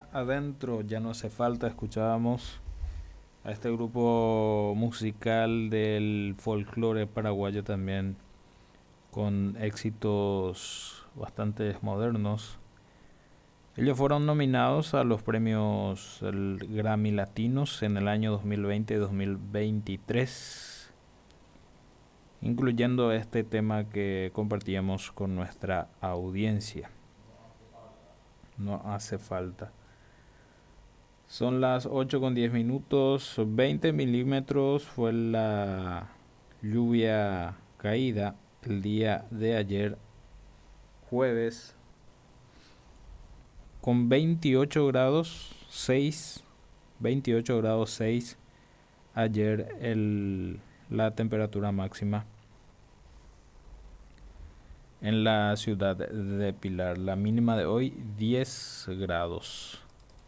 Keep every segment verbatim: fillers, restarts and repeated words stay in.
adentro, ya no hace falta. Escuchábamos a este grupo musical del folclore paraguayo también, con éxitos bastante modernos. Ellos fueron nominados a los premios el Grammy Latinos en el año dos mil veinte y dos mil veintitrés, incluyendo este tema que compartíamos con nuestra audiencia. No hace falta. Son las ocho con diez minutos, veinte milímetros fue la lluvia caída el día de ayer, jueves, con veintiocho grados seis, veintiocho grados seis ayer el, la temperatura máxima en la ciudad de Pilar. La mínima de hoy diez grados.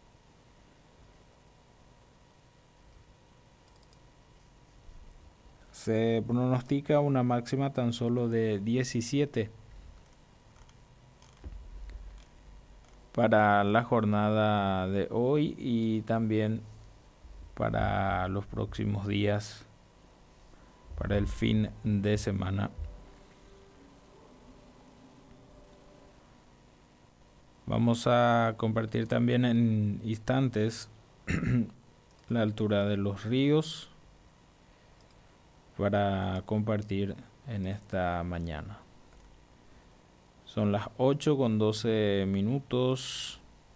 Se pronostica una máxima tan solo de diecisiete para la jornada de hoy y también para los próximos días, para el fin de semana. Vamos a compartir también en instantes la altura de los ríos para compartir en esta mañana. Son las ocho con doce minutos.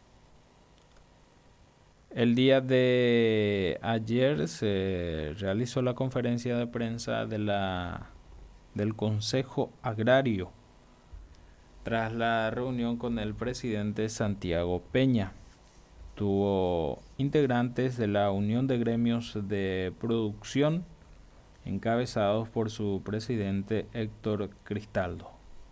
El día de ayer se realizó la conferencia de prensa de la, del Consejo Agrario tras la reunión con el presidente Santiago Peña. Tuvo integrantes de la Unión de Gremios de Producción encabezados por su presidente Héctor Cristaldo.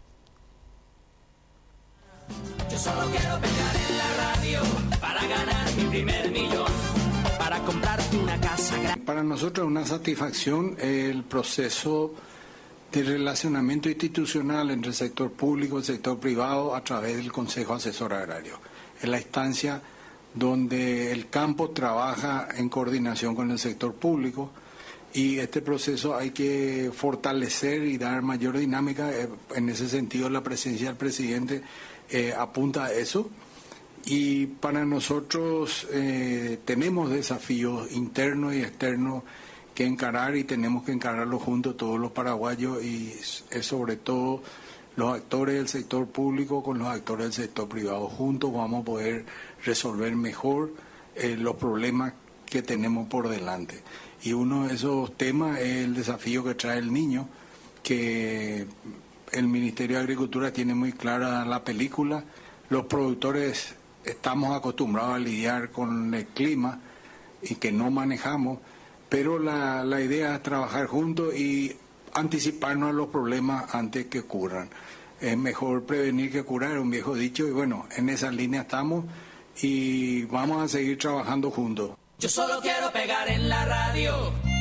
Yo solo quiero pegar en la radio para ganar mi primer millón, para comprarte una casa grande. Para nosotros es una satisfacción el proceso de relacionamiento institucional entre el sector público y el sector privado a través del Consejo Asesor Agrario. Es la instancia donde el campo trabaja en coordinación con el sector público y este proceso hay que fortalecer y dar mayor dinámica. En ese sentido, la presencia del presidente eh, apunta a eso. Y para nosotros eh, tenemos desafíos internos y externos que encarar y tenemos que encararlo juntos todos los paraguayos y es sobre todo los actores del sector público con los actores del sector privado. Juntos vamos a poder resolver mejor eh, los problemas que tenemos por delante. Y uno de esos temas es el desafío que trae el niño, que el Ministerio de Agricultura tiene muy clara la película. Los productores estamos acostumbrados a lidiar con el clima y que no manejamos, pero la, la idea es trabajar juntos y anticiparnos a los problemas antes que ocurran. Es mejor prevenir que curar, un viejo dicho, y bueno, en esa línea estamos y vamos a seguir trabajando juntos. Yo solo quiero pegar en la radio.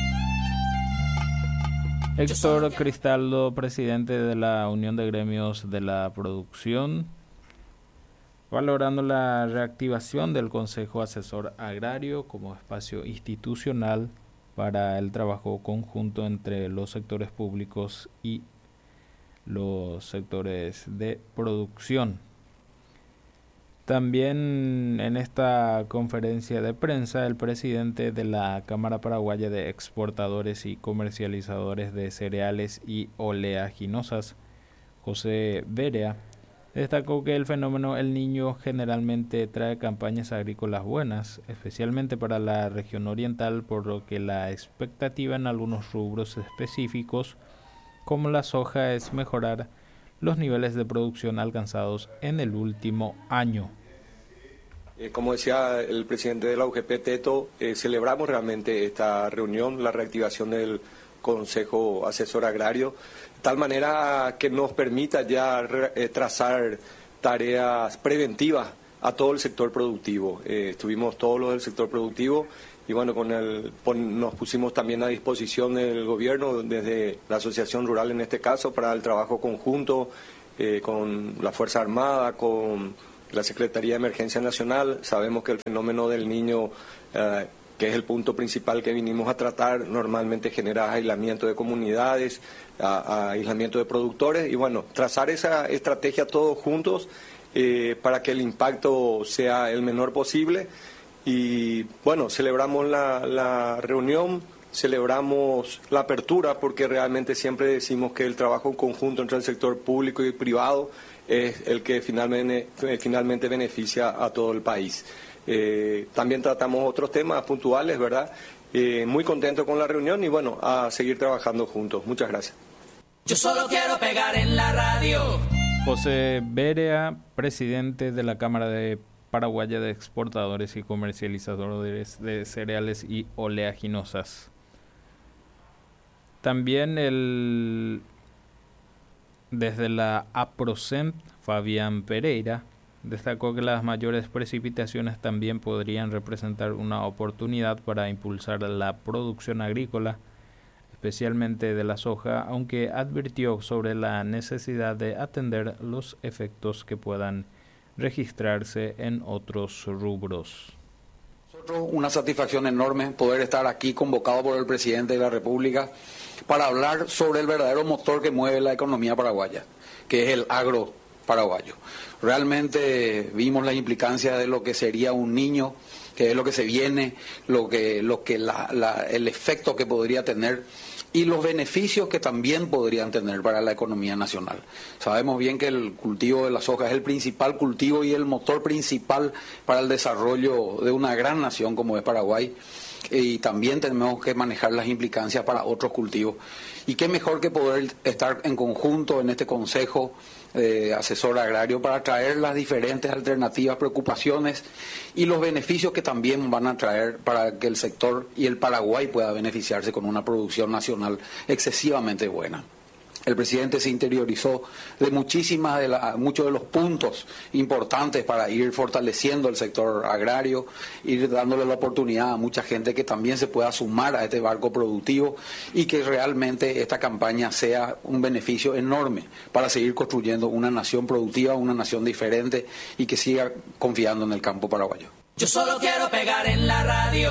Héctor Cristaldo, presidente de la Unión de Gremios de la Producción, valorando la reactivación del Consejo Asesor Agrario como espacio institucional para el trabajo conjunto entre los sectores públicos y los sectores de producción. También en esta conferencia de prensa, el presidente de la Cámara Paraguaya de Exportadores y Comercializadores de Cereales y Oleaginosas, José Berea, destacó que el fenómeno El Niño generalmente trae campañas agrícolas buenas, especialmente para la región oriental, por lo que la expectativa en algunos rubros específicos, como la soja, es mejorar los niveles de producción alcanzados en el último año. Eh, como decía el presidente de la U G P, Teto, eh, celebramos realmente esta reunión, la reactivación del Consejo Asesor Agrario, de tal manera que nos permita ya eh, trazar tareas preventivas a todo el sector productivo. Eh, estuvimos todos los del sector productivo y bueno, con el, pon, nos pusimos también a disposición del gobierno, desde la Asociación Rural en este caso, para el trabajo conjunto eh, con la Fuerza Armada, con la Secretaría de Emergencia Nacional. Sabemos que el fenómeno del Niño, eh, que es el punto principal que vinimos a tratar, normalmente genera aislamiento de comunidades, a, a aislamiento de productores, y bueno, trazar esa estrategia todos juntos eh, para que el impacto sea el menor posible. Y bueno, celebramos la, la reunión, celebramos la apertura, porque realmente siempre decimos que el trabajo en conjunto entre el sector público y privado es el que finalmente, finalmente beneficia a todo el país. Eh, también tratamos otros temas puntuales, ¿verdad? Eh, muy contento con la reunión y bueno, a seguir trabajando juntos. Muchas gracias. Yo solo quiero pegar en la radio. José Berea, presidente de la Cámara de Paraguaya de Exportadores y Comercializadores de Cereales y Oleaginosas. También el desde la APROCENT, Fabián Pereira, destacó que las mayores precipitaciones también podrían representar una oportunidad para impulsar la producción agrícola, especialmente de la soja, aunque advirtió sobre la necesidad de atender los efectos que puedan registrarse en otros rubros. Nosotros una satisfacción enorme poder estar aquí convocado por el presidente de la República para hablar sobre el verdadero motor que mueve la economía paraguaya, que es el agro paraguayo. Realmente vimos las implicancias de lo que sería un niño, que es lo que se viene, lo que, lo que la, la, el efecto que podría tener y los beneficios que también podrían tener para la economía nacional. Sabemos bien que el cultivo de la soja es el principal cultivo y el motor principal para el desarrollo de una gran nación como es Paraguay, y también tenemos que manejar las implicancias para otros cultivos. Y qué mejor que poder estar en conjunto en este Consejo eh, Asesor Agrario para traer las diferentes alternativas, preocupaciones y los beneficios que también van a traer para que el sector y el Paraguay pueda beneficiarse con una producción nacional excesivamente buena. El presidente se interiorizó de muchísimas de la, muchos de los puntos importantes para ir fortaleciendo el sector agrario, ir dándole la oportunidad a mucha gente que también se pueda sumar a este barco productivo y que realmente esta campaña sea un beneficio enorme para seguir construyendo una nación productiva, una nación diferente y que siga confiando en el campo paraguayo. Yo solo quiero pegar en la radio.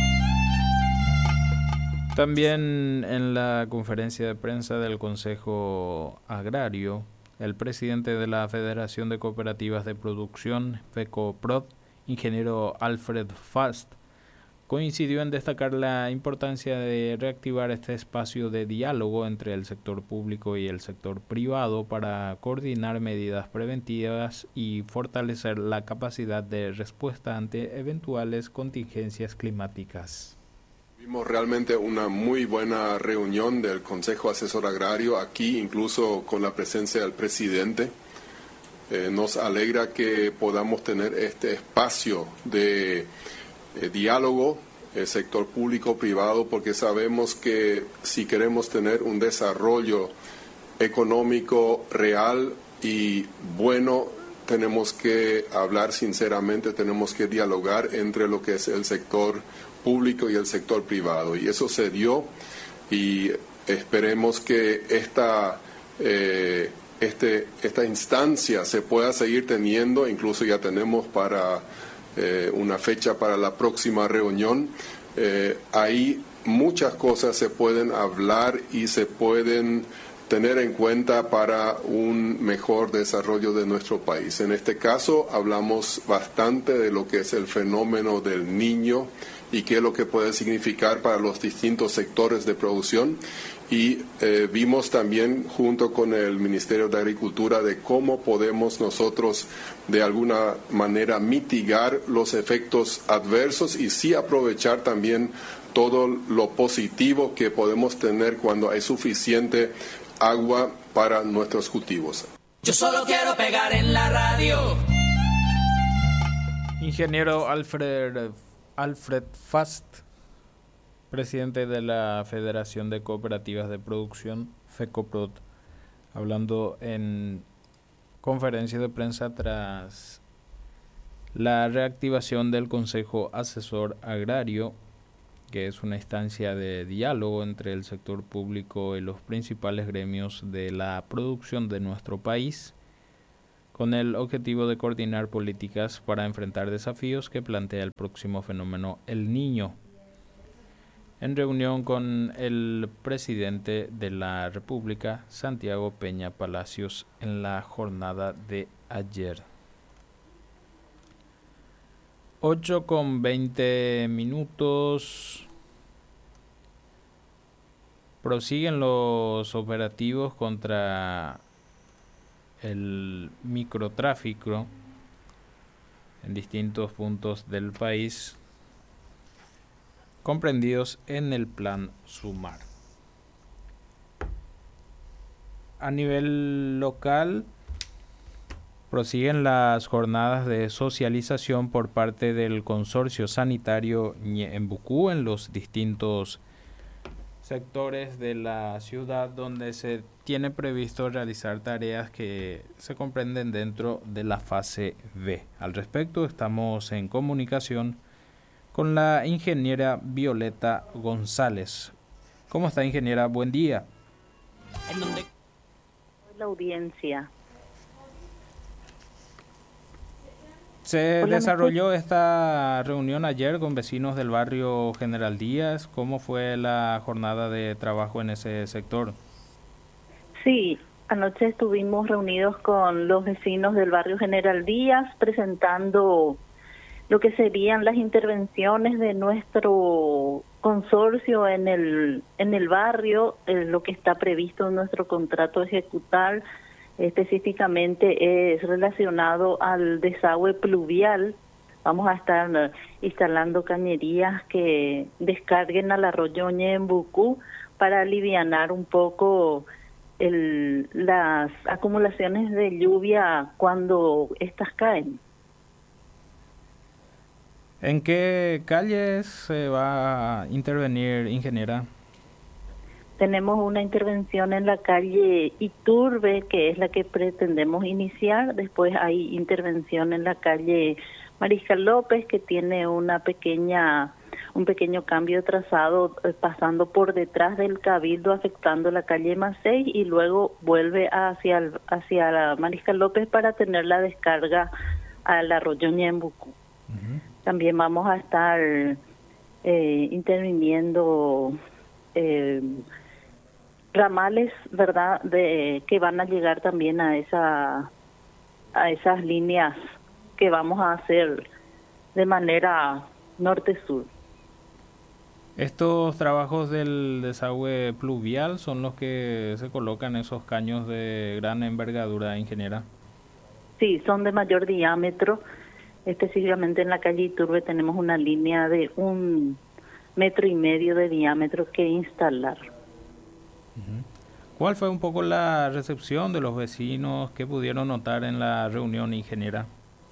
También en la conferencia de prensa del Consejo Agrario, el presidente de la Federación de Cooperativas de Producción, FECOPROD, ingeniero Alfred Fast, coincidió en destacar la importancia de reactivar este espacio de diálogo entre el sector público y el sector privado para coordinar medidas preventivas y fortalecer la capacidad de respuesta ante eventuales contingencias climáticas. Tuvimos realmente una muy buena reunión del Consejo Asesor Agrario, aquí incluso con la presencia del presidente. Eh, nos alegra que podamos tener este espacio de eh, diálogo, el sector público-privado, porque sabemos que si queremos tener un desarrollo económico real y bueno, tenemos que hablar sinceramente, tenemos que dialogar entre lo que es el sector público y el sector privado, y eso se dio, y esperemos que esta eh, este esta instancia se pueda seguir teniendo. Incluso ya tenemos para eh, una fecha para la próxima reunión. Eh, ahí muchas cosas se pueden hablar y se pueden tener en cuenta para un mejor desarrollo de nuestro país. En este caso hablamos bastante de lo que es el fenómeno del Niño y qué es lo que puede significar para los distintos sectores de producción. Y eh, vimos también junto con el Ministerio de Agricultura de cómo podemos nosotros de alguna manera mitigar los efectos adversos y sí aprovechar también todo lo positivo que podemos tener cuando hay suficiente agua para nuestros cultivos. Yo solo quiero pegar en la radio. Ingeniero Alfred Alfred Fast, presidente de la Federación de Cooperativas de Producción, FECOPROD, hablando en conferencia de prensa tras la reactivación del Consejo Asesor Agrario, que es una instancia de diálogo entre el sector público y los principales gremios de la producción de nuestro país, con el objetivo de coordinar políticas para enfrentar desafíos que plantea el próximo fenómeno El Niño. En reunión con el presidente de la República, Santiago Peña Palacios, en la jornada de ayer. ocho con veinte minutos. Prosiguen los operativos contra el microtráfico en distintos puntos del país, comprendidos en el Plan Sumar. A nivel local, prosiguen las jornadas de socialización por parte del Consorcio Sanitario Ñeembucú en los distintos sectores de la ciudad, donde se tiene previsto realizar tareas que se comprenden dentro de la fase B. Al respecto, estamos en comunicación con la ingeniera Violeta González. ¿Cómo está, ingeniera? Buen día. En donde la audiencia. Se Hola, desarrolló esta reunión ayer con vecinos del barrio General Díaz. ¿Cómo fue la jornada de trabajo en ese sector? Sí, anoche estuvimos reunidos con los vecinos del barrio General Díaz presentando lo que serían las intervenciones de nuestro consorcio en el en el barrio, eh, lo que está previsto en nuestro contrato a ejecutar. Específicamente es relacionado al desagüe pluvial. Vamos a estar instalando cañerías que descarguen al arroyo Ñeembucú para alivianar un poco el, las acumulaciones de lluvia cuando estas caen. ¿En qué calles se va a intervenir, ingeniera? Tenemos una intervención en la calle Iturbe, que es la que pretendemos iniciar. Después hay intervención en la calle Mariscal López, que tiene una pequeña, un pequeño cambio de trazado eh, pasando por detrás del Cabildo, afectando la calle Macei, y luego vuelve hacia el, hacia la Mariscal López para tener la descarga al arroyo Ñeembucú. Uh-huh. También vamos a estar eh, interviniendo eh, ramales, ¿verdad?, de que van a llegar también a esa a esas líneas que vamos a hacer de manera norte-sur. Estos trabajos del desagüe pluvial son los que se colocan esos caños de gran envergadura, ingeniera. Sí, son de mayor diámetro. Específicamente en la calle Iturbe tenemos una línea de un metro y medio de diámetro que instalar. ¿Cuál fue un poco la recepción de los vecinos que pudieron notar en la reunión, ingeniera?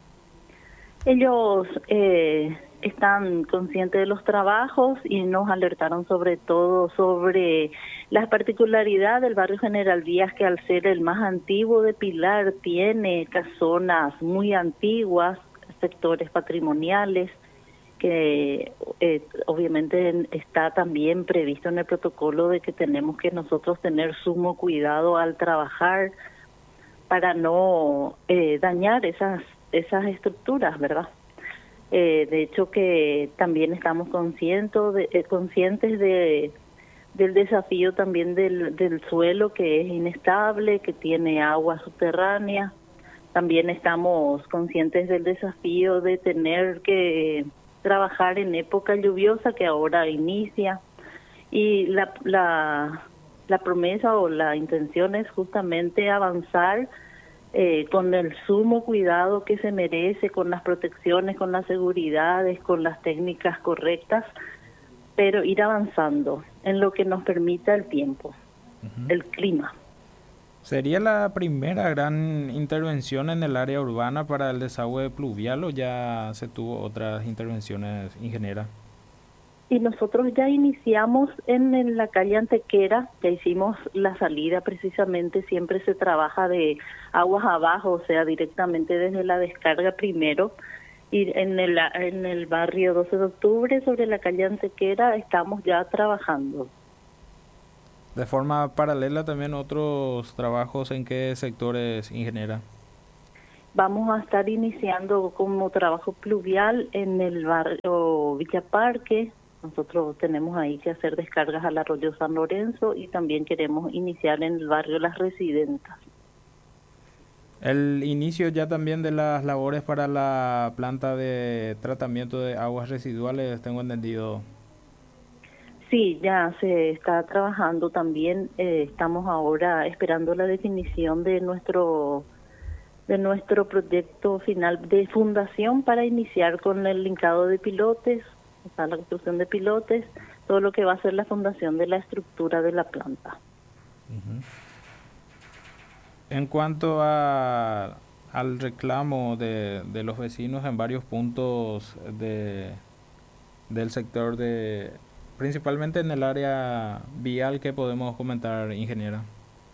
Ellos eh, están conscientes de los trabajos y nos alertaron sobre todo sobre la particularidad del barrio General Díaz, que al ser el más antiguo de Pilar tiene casonas muy antiguas, sectores patrimoniales, que eh, obviamente está también previsto en el protocolo de que tenemos que nosotros tener sumo cuidado al trabajar para no eh, dañar esas esas estructuras, ¿verdad? Eh, de hecho que también estamos conscientes de, eh, conscientes de del desafío también del, del suelo, que es inestable, que tiene agua subterránea. También estamos conscientes del desafío de tener que trabajar en época lluviosa, que ahora inicia, y la, la, la promesa o la intención es justamente avanzar eh, con el sumo cuidado que se merece, con las protecciones, con las seguridades, con las técnicas correctas, pero ir avanzando en lo que nos permita el tiempo, uh-huh. el clima. ¿Sería la primera gran intervención en el área urbana para el desagüe pluvial o ya se tuvo otras intervenciones, ingeniera? Y nosotros ya iniciamos en, en la calle Antequera, ya hicimos la salida precisamente, siempre se trabaja de aguas abajo, o sea, directamente desde la descarga primero. Y en el, en el barrio doce de octubre, sobre la calle Antequera, estamos ya trabajando. De forma paralela también otros trabajos, ¿en qué sectores, ingeniera? vamos a estar iniciando como trabajo pluvial en el barrio Villa Parque. Nosotros tenemos ahí que hacer descargas al arroyo San Lorenzo y también queremos iniciar en el barrio Las Residentas. El inicio ya también de las labores para la planta de tratamiento de aguas residuales, tengo entendido. Sí, ya se está trabajando también. Eh, estamos ahora esperando la definición de nuestro de nuestro proyecto final de fundación para iniciar con el linkado de pilotes, o sea, la construcción de pilotes, todo lo que va a ser la fundación de la estructura de la planta. Uh-huh. En cuanto a, al reclamo de, de los vecinos en varios puntos de, del sector, de principalmente en el área vial, ¿qué podemos comentar, ingeniera?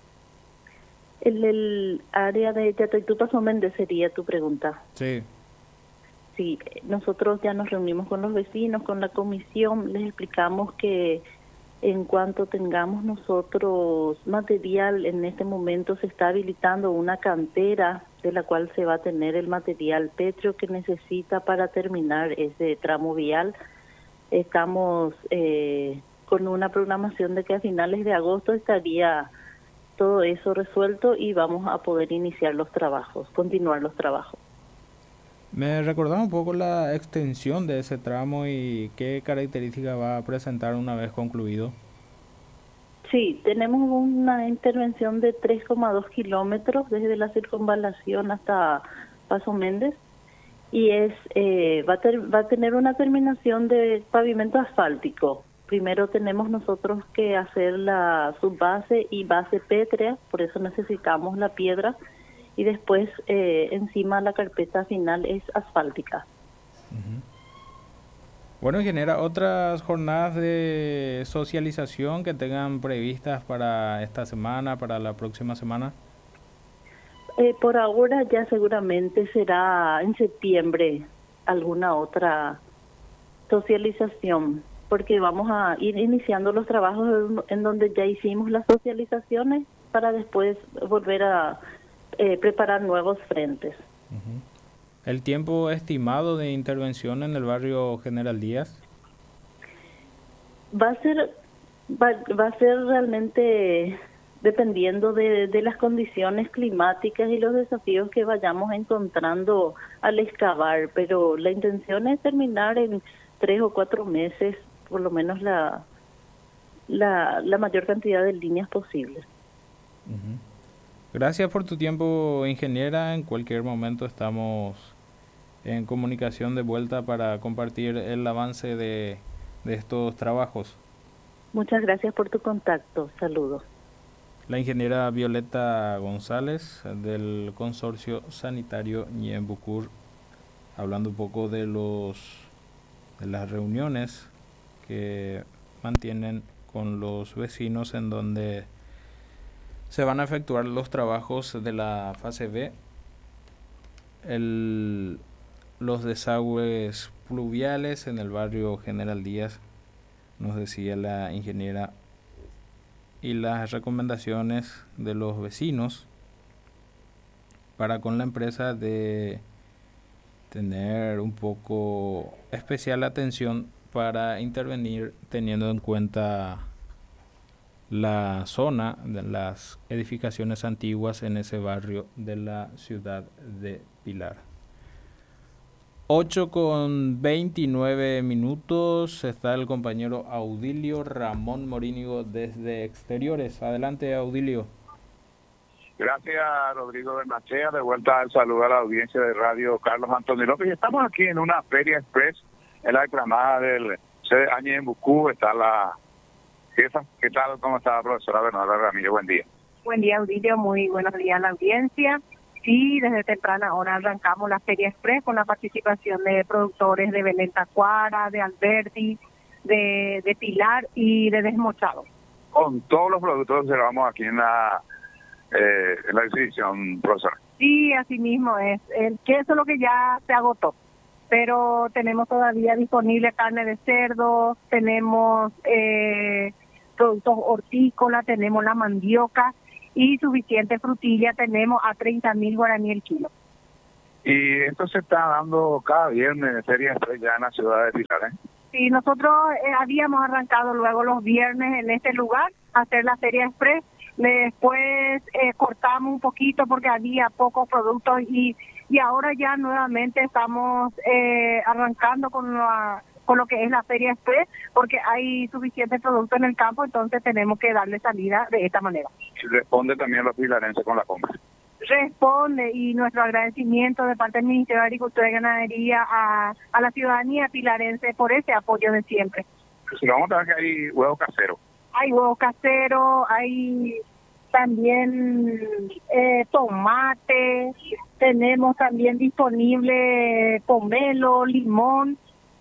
El, el área de Yataitú-Paso Méndez sería tu pregunta. Sí. Sí, nosotros ya nos reunimos con los vecinos, con la comisión, les explicamos que en cuanto tengamos nosotros material, en este momento se está habilitando una cantera de la cual se va a tener el material pétreo que necesita para terminar ese tramo vial. Estamos eh, con una programación de que a finales de agosto estaría todo eso resuelto y vamos a poder iniciar los trabajos, continuar los trabajos. ¿Me recordaba un poco la extensión de ese tramo y qué características va a presentar una vez concluido? Sí, tenemos una intervención de tres coma dos kilómetros desde la circunvalación hasta Paso Méndez y es eh, va, a ter, va a tener una terminación de pavimento asfáltico. Primero tenemos nosotros que hacer la subbase y base pétrea, por eso necesitamos la piedra. Y después eh, encima la carpeta final es asfáltica. Uh-huh. Bueno, genera otras jornadas de socialización que tengan previstas para esta semana, para la próxima semana. Eh, por ahora ya seguramente será en septiembre alguna otra socialización, porque vamos a ir iniciando los trabajos en donde ya hicimos las socializaciones para después volver a Eh, preparar nuevos frentes. Uh-huh. ¿El tiempo estimado de intervención en el barrio General Díaz? Va a ser va, va a ser realmente dependiendo de, de las condiciones climáticas y los desafíos que vayamos encontrando al excavar, pero la intención es terminar en tres o cuatro meses, por lo menos la la, la mayor cantidad de líneas posibles. Uh-huh. Gracias por tu tiempo, ingeniera. En cualquier momento estamos en comunicación de vuelta para compartir el avance de, de estos trabajos. Muchas gracias por tu contacto. Saludos. La ingeniera Violeta González del Consorcio Sanitario Ñembucur, hablando un poco de los de las reuniones que mantienen con los vecinos en donde se van a efectuar los trabajos de la fase B, el, los desagües pluviales en el barrio General Díaz, nos decía la ingeniera, y las recomendaciones de los vecinos para con la empresa de tener un poco especial atención para intervenir teniendo en cuenta la zona de las edificaciones antiguas en ese barrio de la ciudad de Pilar. ocho con veintinueve minutos, está el compañero Audilio Ramón Morínigo desde Exteriores. Adelante, Audilio. Gracias, Rodrigo Bernachea. De vuelta al saludo a la audiencia de Radio Carlos Antonio López. Y estamos aquí en una feria express, en la explanada del C D A Ñembucú. Está la jefa. ¿Qué tal? ¿Cómo está, profesora Bernarda Ramírez? Buen día. Buen día, Audilio. Muy buenos días a la audiencia. Sí, desde temprana hora arrancamos la Feria Express con la participación de productores de Belén Tacuara, de Alberti, de, de Pilar y de Desmochado. Con todos los productos que observamos aquí en la, eh, en la exhibición, profesora. Sí, así mismo es. El queso es lo que ya se agotó, pero tenemos todavía disponible carne de cerdo, tenemos eh, productos hortícolas, tenemos la mandioca, y suficiente frutilla tenemos a treinta mil guaraní el kilo. Y esto se está dando cada viernes en Feria Express ya en la ciudad de Pilar, ¿eh? Sí, nosotros eh, habíamos arrancado luego los viernes en este lugar a hacer la Feria Express. Después eh, cortamos un poquito porque había pocos productos y, y ahora ya nuevamente estamos eh, arrancando con la, con lo que es la Feria Express porque hay suficiente producto en el campo, entonces tenemos que darle salida de esta manera. Y responde también a los pilarenses con la compra. Responde, y nuestro agradecimiento de parte del Ministerio de Agricultura y Ganadería a, a la ciudadanía pilarense por ese apoyo de siempre. Si vamos a ver que hay huevo casero. Hay huevo casero, hay también eh, tomate, tenemos también disponible pomelo, limón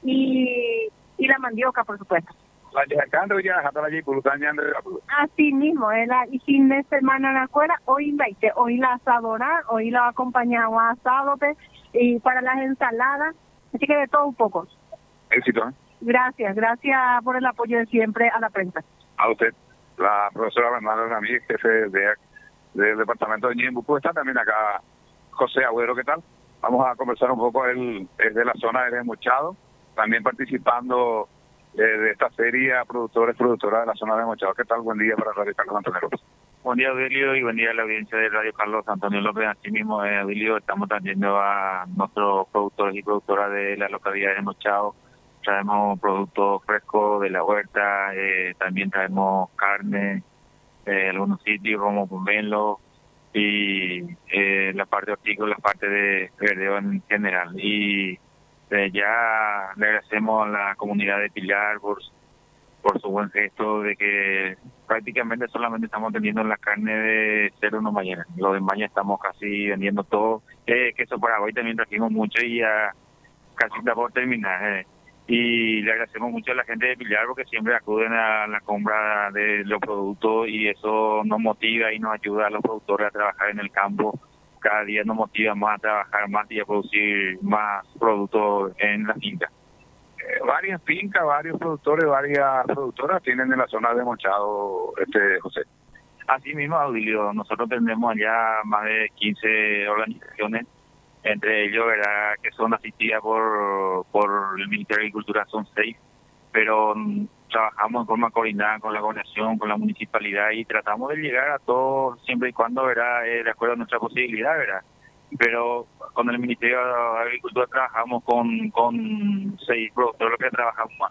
y, y la mandioca, por supuesto. La yacando ya hasta la yipulutaña de la Así mismo, es la y fin de semana en la escuela, hoy invite, hoy la asadora, hoy la acompañamos a asado y para las ensaladas, así que de todo un poco. Éxito, ¿eh? Gracias, gracias por el apoyo de siempre a la prensa. A usted, la profesora Bernardo Ramírez, jefe de, del departamento de Ñembucú, está también acá José Agüero, ¿qué tal? Vamos a conversar un poco, él es de la zona de Desmochado, también participando eh, de esta feria, productores, productoras de la zona de Desmochado. ¿Qué tal? Buen día para Radio Carlos Antonio López. Buen día, Audilio, y buen día a la audiencia de Radio Carlos Antonio López. Así mismo, eh, Audilio, estamos atendiendo a nuestros productores y productoras de la localidad de Desmochado. Traemos productos frescos de la huerta, eh, también traemos carne, eh, algunos sitios como pomelo y eh, la parte hortícola, la parte de verdeo en general. Y eh, ya le agradecemos a la comunidad de Pilar por, por su buen gesto de que prácticamente solamente estamos vendiendo la carne de cero uno mañana. Lo demás ya estamos casi vendiendo todo. Eh, queso Paraguay también trajimos mucho y ya casi está por terminar. Eh. Y le agradecemos mucho a la gente de Pilar porque siempre acuden a la compra de los productos y eso nos motiva y nos ayuda a los productores a trabajar en el campo. Cada día nos motiva más a trabajar más y a producir más productos en la finca. Eh, varias fincas, varios productores, varias productoras tienen en la zona de Mochado, este José. Así mismo, Audilio, nosotros tenemos allá más de quince organizaciones. Entre ellos, ¿verdad?, que son asistidas por por el Ministerio de Agricultura, son seis, pero um, trabajamos en forma coordinada con la gobernación, con la municipalidad y tratamos de llegar a todos siempre y cuando, ¿verdad?, eh, de acuerdo a nuestra posibilidad, ¿verdad? Pero con el Ministerio de Agricultura trabajamos con, con seis productores que trabajamos más.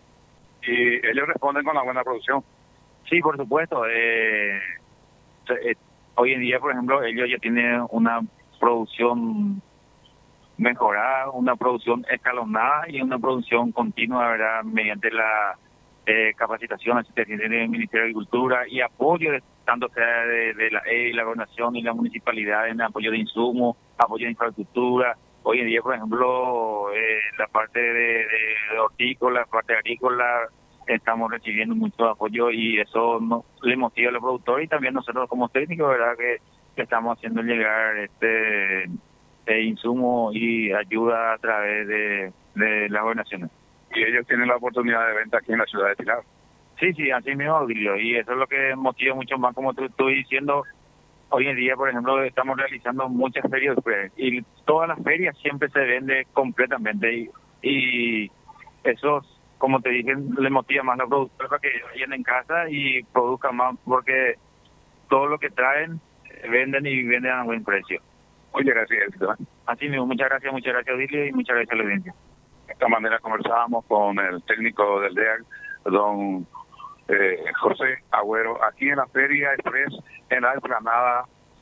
¿Y ellos responden con la buena producción? Sí, por supuesto. Eh, eh, hoy en día, por ejemplo, ellos ya tienen una producción mejorada, una producción escalonada y una producción continua, ¿verdad?, mediante la eh, capacitación, asistencia del Ministerio de Agricultura y apoyo de, tanto sea de, de la E I, la gobernación y la municipalidad en apoyo de insumos, apoyo de infraestructura. Hoy en día, por ejemplo, eh, la parte de, de, de hortícola, la parte agrícola, estamos recibiendo mucho apoyo y eso nos, le motiva a los productores y también nosotros como técnicos, ¿verdad?, que que estamos haciendo llegar este, este insumo y ayuda a través de, de las gobernaciones. Y ellos tienen la oportunidad de venta aquí en la ciudad de Pilar. Sí, sí, así mismo, Audilio, y eso es lo que motiva mucho más, como tú estoy diciendo. Hoy en día, por ejemplo, estamos realizando muchas ferias y todas las ferias siempre se vende completamente y, y eso, como te dije, le motiva más a los productores para que vayan en casa y produzcan más porque todo lo que traen venden y venden a buen precio. Muchas gracias. Así mismo, muchas gracias, muchas gracias, Audilio, y muchas gracias a la audiencia. De esta manera conversábamos con el técnico del D E A C, don eh, José Agüero, aquí en la Feria Express, en la explanada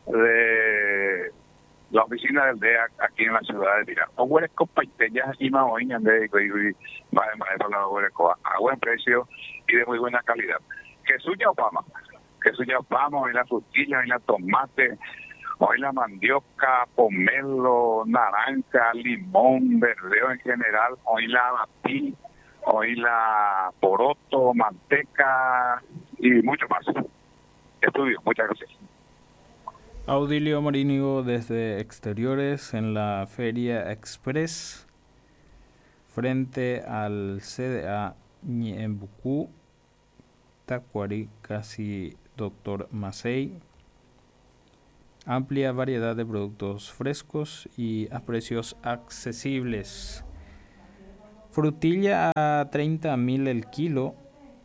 de la oficina del D E A C, aquí en la ciudad de Pilar. Agüeresco paiteñas y maoñas de más de maestro la Agüeresco a buen precio y de muy buena calidad. Jesús Yaupama. Jesús Yaupama, hoy la frutilla, hoy la tomate, hoy la mandioca, pomelo, naranja, limón, verdeo en general, hoy la batí, hoy la poroto, manteca y mucho más. Estudio, muchas gracias. Audilio Morínigo desde Exteriores en la Feria Express frente al C D A Ñembucú, Tacuari, casi Doctor Macei. Amplia variedad de productos frescos y a precios accesibles. Frutilla a treinta mil el kilo.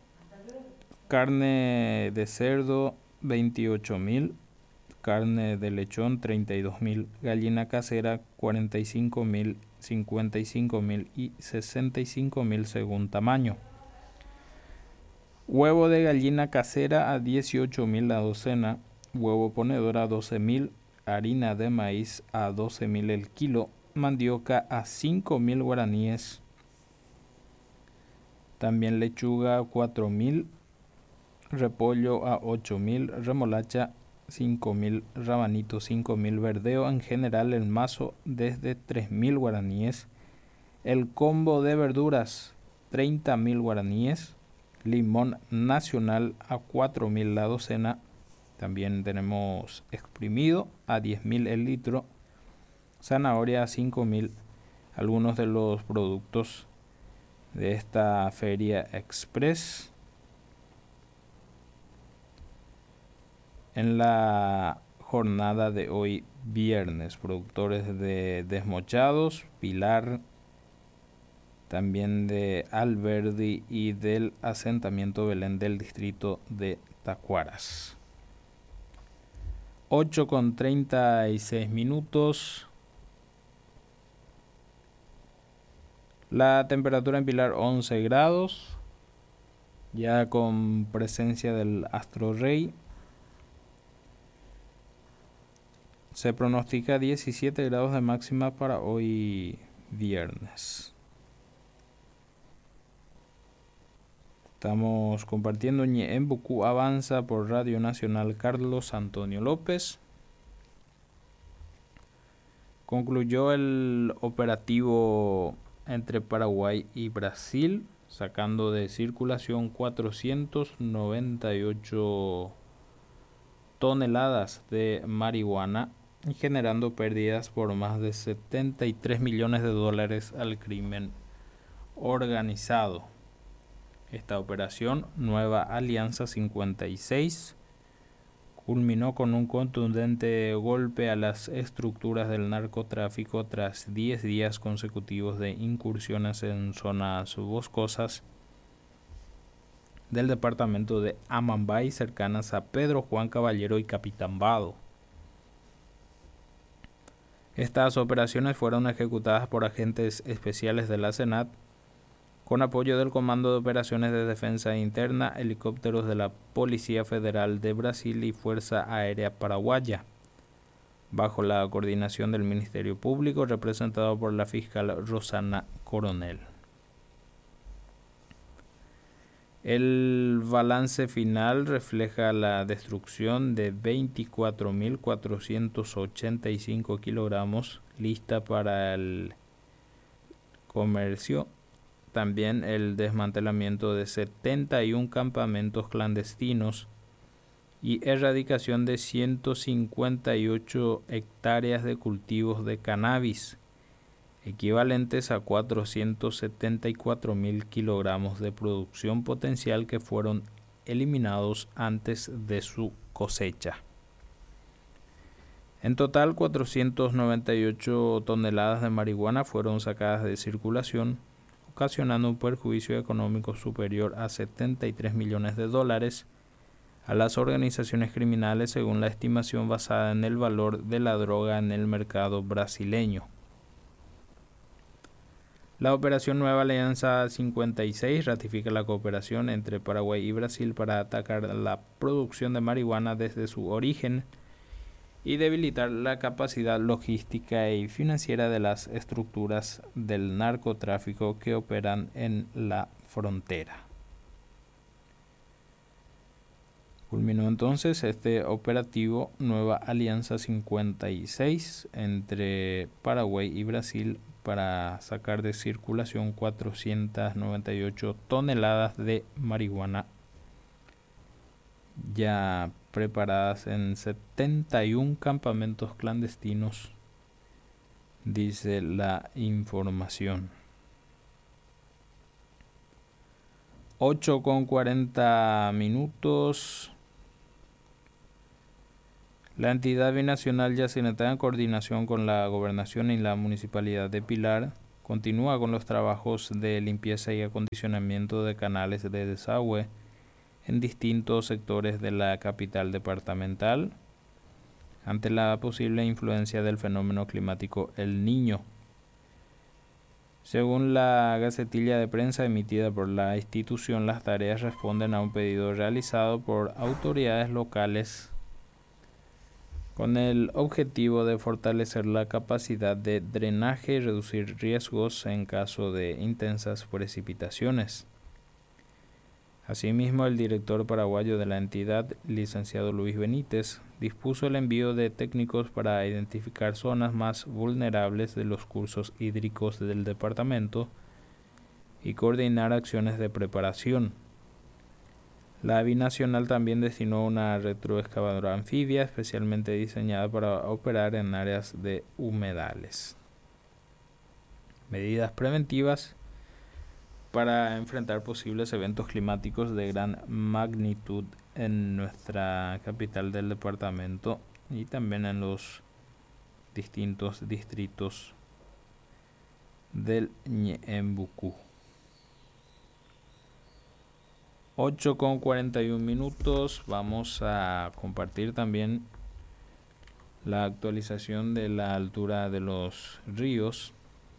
Carne de cerdo veintiocho mil. Carne de lechón treinta y dos mil. Gallina casera cuarenta y cinco mil, cincuenta y cinco mil y sesenta y cinco mil según tamaño. Huevo de gallina casera a dieciocho mil la docena. Huevo ponedor a doce mil. Harina de maíz a doce mil el kilo. Mandioca a cinco mil guaraníes. También lechuga a cuatro mil. Repollo a ocho mil. Remolacha cinco mil. Rabanito cinco mil. Verdeo en general el mazo desde tres mil guaraníes. El combo de verduras treinta mil guaraníes. Limón nacional a cuatro mil la docena. También tenemos exprimido a diez mil el litro. Zanahoria a cinco mil. Algunos de los productos de esta feria express. En la jornada de hoy viernes, productores de desmochados, Pilar, también de Alberdi y del asentamiento Belén del distrito de Tacuaras. ocho con treinta y seis minutos. La temperatura en Pilar once grados, ya con presencia del astro rey. Se pronostica diecisiete grados de máxima para hoy viernes. Estamos compartiendo en Bucú Avanza por Radio Nacional Carlos Antonio López. Concluyó el operativo entre Paraguay y Brasil, sacando de circulación cuatrocientas noventa y ocho toneladas de marihuana y generando pérdidas por más de setenta y tres millones de dólares al crimen organizado. Esta operación, Nueva Alianza cincuenta y seis, culminó con un contundente golpe a las estructuras del narcotráfico tras diez días consecutivos de incursiones en zonas boscosas del departamento de Amambay, cercanas a Pedro Juan Caballero y Capitán Vado. Estas operaciones fueron ejecutadas por agentes especiales de la SENAT, con apoyo del Comando de Operaciones de Defensa Interna, helicópteros de la Policía Federal de Brasil y Fuerza Aérea Paraguaya, bajo la coordinación del Ministerio Público, representado por la fiscal Rosana Coronel. El balance final refleja la destrucción de veinticuatro mil cuatrocientos ochenta y cinco kilogramos, lista para el comercio. También el desmantelamiento de setenta y uno campamentos clandestinos y erradicación de ciento cincuenta y ocho hectáreas de cultivos de cannabis, equivalentes a cuatrocientos setenta y cuatro mil kilogramos de producción potencial que fueron eliminados antes de su cosecha. En total, cuatrocientas noventa y ocho toneladas de marihuana fueron sacadas de circulación, ocasionando un perjuicio económico superior a setenta y tres millones de dólares a las organizaciones criminales, según la estimación basada en el valor de la droga en el mercado brasileño. La operación Nueva Alianza cincuenta y seis ratifica la cooperación entre Paraguay y Brasil para atacar la producción de marihuana desde su origen y debilitar la capacidad logística y financiera de las estructuras del narcotráfico que operan en la frontera. Culminó entonces este operativo Nueva Alianza cincuenta y seis entre Paraguay y Brasil para sacar de circulación cuatrocientas noventa y ocho toneladas de marihuana ya preparadas en setenta y uno campamentos clandestinos, dice la información. ocho con cuarenta minutos. La entidad binacional Yacyretá, en coordinación con la Gobernación y la Municipalidad de Pilar, continúa con los trabajos de limpieza y acondicionamiento de canales de desagüe en distintos sectores de la capital departamental ante la posible influencia del fenómeno climático El Niño. Según la gacetilla de prensa emitida por la institución, las tareas responden a un pedido realizado por autoridades locales con el objetivo de fortalecer la capacidad de drenaje y reducir riesgos en caso de intensas precipitaciones. Asimismo, el director paraguayo de la entidad, licenciado Luis Benítez, dispuso el envío de técnicos para identificar zonas más vulnerables de los cursos hídricos del departamento y coordinar acciones de preparación. La binacional también destinó una retroexcavadora anfibia especialmente diseñada para operar en áreas de humedales. Medidas preventivas para enfrentar posibles eventos climáticos de gran magnitud en nuestra capital del departamento y también en los distintos distritos del Ñeembucú. ocho con cuarenta y un minutos. Vamos a compartir también la actualización de la altura de los ríos.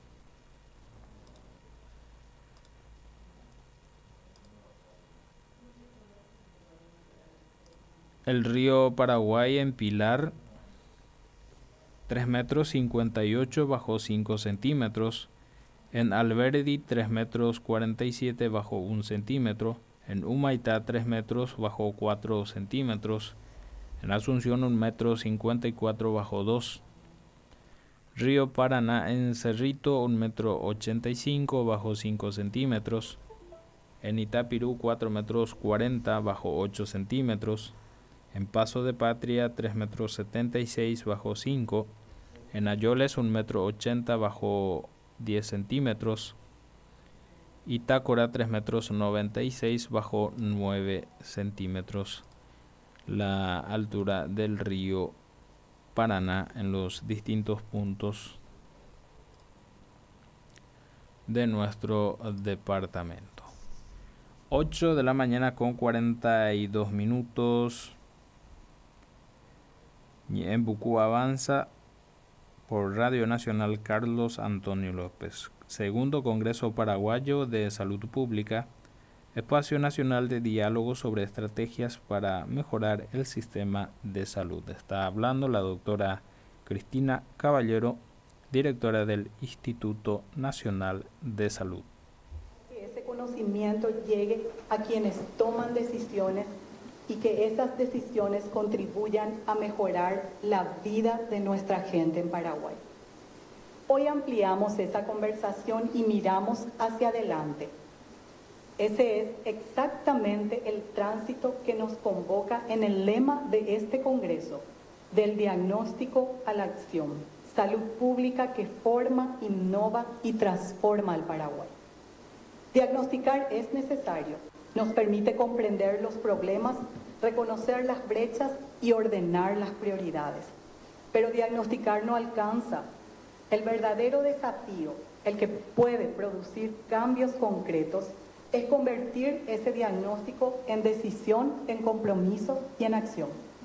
El río Paraguay en Pilar, tres metros cincuenta y ocho bajo cinco centímetros. En Alberdi, tres metros cuarenta y siete bajo un centímetro. En Humaitá, tres metros bajo cuatro centímetros. En Asunción, un metro cincuenta y cuatro bajo dos. Río Paraná en Cerrito, un metro ochenta y cinco bajo cinco centímetros. En Itapirú, cuatro metros cuarenta bajo ocho centímetros. En Paso de Patria, tres metros setenta y seis bajo cinco. En Ayoles, un metro ochenta bajo diez centímetros. Y Tácora, tres metros noventa y seis bajo nueve centímetros. La altura del río Paraná en los distintos puntos de nuestro departamento. ocho de la mañana con cuarenta y dos minutos. Ñeembucú avanza por Radio Nacional Carlos Antonio López. Segundo Congreso Paraguayo de Salud Pública, espacio nacional de diálogo sobre estrategias para mejorar el sistema de salud. Está hablando la doctora Cristina Caballero, directora del Instituto Nacional de Salud. Que ese conocimiento llegue a quienes toman decisiones y que esas decisiones contribuyan a mejorar la vida de nuestra gente en Paraguay. Hoy ampliamos esa conversación y miramos hacia adelante. Ese es exactamente el tránsito que nos convoca en el lema de este Congreso, del diagnóstico a la acción, salud pública que forma, innova y transforma al Paraguay. Diagnosticar es necesario, nos permite comprender los problemas, reconocer las brechas y ordenar las prioridades. Pero diagnosticar no alcanza. El verdadero desafío, el que puede producir cambios concretos, es convertir ese diagnóstico en decisión, en compromiso y en acción.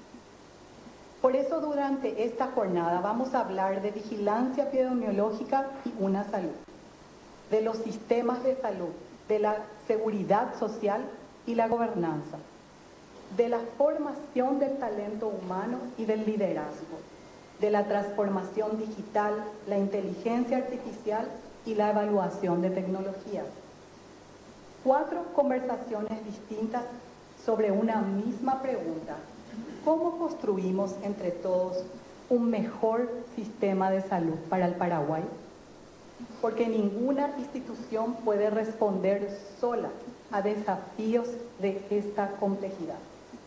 Por eso durante esta jornada vamos a hablar de vigilancia epidemiológica y una salud, de los sistemas de salud, de la seguridad social y la gobernanza, de la formación del talento humano y del liderazgo, de la transformación digital, la inteligencia artificial y la evaluación de tecnologías. Cuatro conversaciones distintas sobre una misma pregunta: ¿cómo construimos entre todos un mejor sistema de salud para el Paraguay? Porque ninguna institución puede responder sola a desafíos de esta complejidad.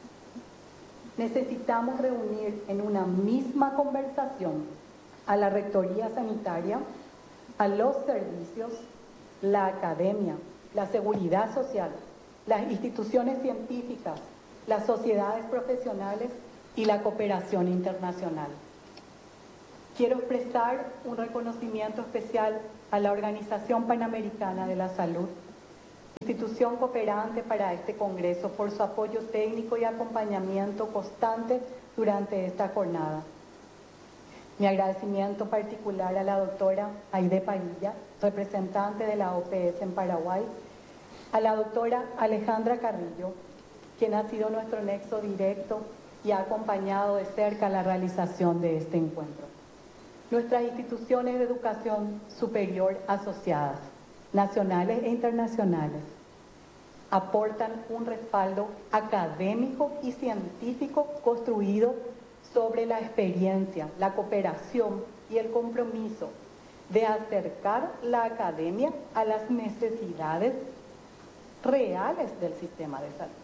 Necesitamos reunir en una misma conversación a la Rectoría Sanitaria, a los servicios, la academia, la seguridad social, las instituciones científicas, las sociedades profesionales y la cooperación internacional. Quiero expresar un reconocimiento especial a la Organización Panamericana de la Salud, institución cooperante para este Congreso, por su apoyo técnico y acompañamiento constante durante esta jornada. Mi agradecimiento particular a la doctora Aide Padilla, representante de la O P S en Paraguay, a la doctora Alejandra Carrillo, quien ha sido nuestro nexo directo y ha acompañado de cerca la realización de este encuentro. Nuestras instituciones de educación superior asociadas, nacionales e internacionales, aportan un respaldo académico y científico construido sobre la experiencia, la cooperación y el compromiso de acercar la academia a las necesidades reales del sistema de salud.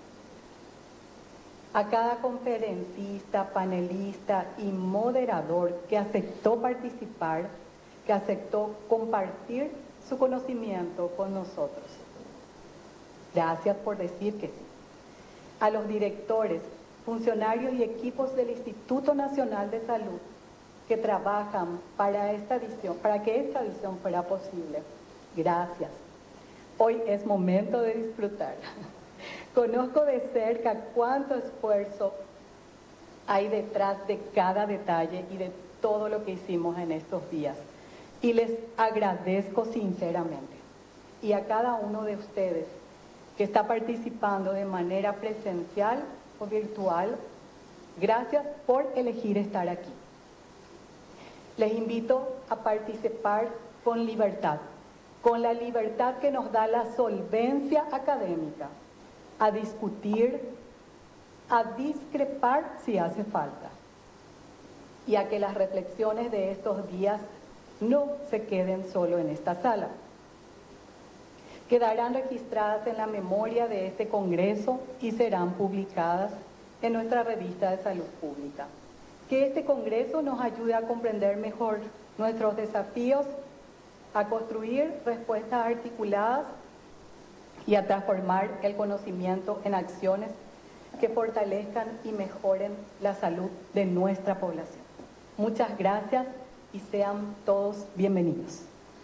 A cada conferencista, panelista y moderador que aceptó participar, que aceptó compartir su conocimiento con nosotros. Gracias por decir que sí. A los directores, funcionarios y equipos del Instituto Nacional de Salud que trabajan para esta visión, para que esta visión fuera posible. Gracias. Hoy es momento de disfrutar. Conozco de cerca cuánto esfuerzo hay detrás de cada detalle y de todo lo que hicimos en estos días. Y les agradezco sinceramente. Y a cada uno de ustedes que está participando de manera presencial o virtual, gracias por elegir estar aquí. Les invito a participar con libertad, con la libertad que nos da la solvencia académica, a discutir, a discrepar si hace falta, y a que las reflexiones de estos días no se queden solo en esta sala. Quedarán registradas en la memoria de este Congreso y serán publicadas en nuestra revista de salud pública. Que este Congreso nos ayude a comprender mejor nuestros desafíos, a construir respuestas articuladas y a transformar el conocimiento en acciones que fortalezcan y mejoren la salud de nuestra población. Muchas gracias y sean todos bienvenidos.